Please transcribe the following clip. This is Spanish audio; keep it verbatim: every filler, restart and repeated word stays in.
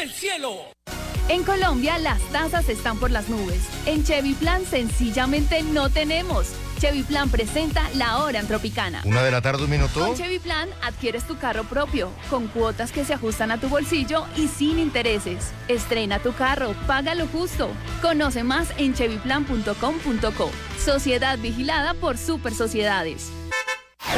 del cielo. En Colombia las tasas están por las nubes. En Chevy Plan sencillamente no tenemos. Chevy Plan presenta La Hora en Tropicana. Una de la tarde, un minuto. Con Chevy Plan adquieres tu carro propio, con cuotas que se ajustan a tu bolsillo y sin intereses. Estrena tu carro, págalo justo. Conoce más en chevy plan punto com punto co. Sociedad vigilada por Super Sociedades.